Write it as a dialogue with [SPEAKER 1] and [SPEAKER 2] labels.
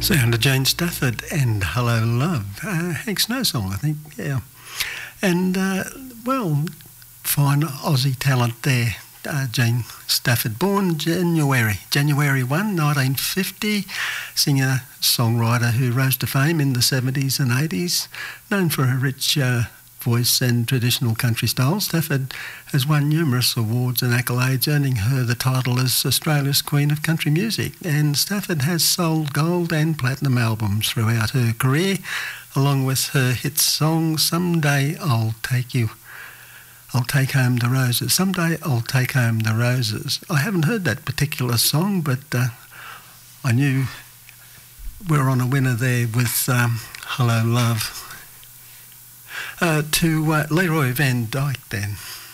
[SPEAKER 1] Sound of Jane Stafford and Hello Love. Hank Snow song, I think, yeah. And, well, fine Aussie talent there. Jane Stafford, born January 1, 1950, singer-songwriter who rose to fame in the 70s and 80s, known for her rich voice and traditional country style. Stafford has won numerous awards and accolades, earning her the title as Australia's Queen of Country Music. And Stafford has sold gold and platinum albums throughout her career, along with her hit song, Someday I'll Take Home the Roses. Someday I'll Take Home the Roses. I haven't heard that particular song, but I knew we're on a winner there with Hello Love. To Leroy Van Dyke then.